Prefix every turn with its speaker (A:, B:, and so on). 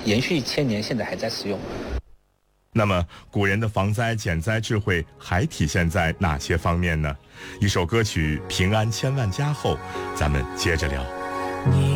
A: 延续1000年，现在还在使用。
B: 那么古人的防灾减灾智慧还体现在哪些方面呢？一首歌曲《平安千万家》后，咱们接着聊。